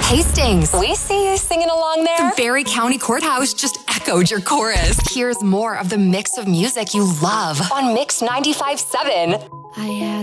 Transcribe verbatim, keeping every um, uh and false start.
Hastings. We see you singing along there. The Barry County Courthouse just echoed your chorus. Here's more of the mix of music you love on Mix ninety-five point seven. I had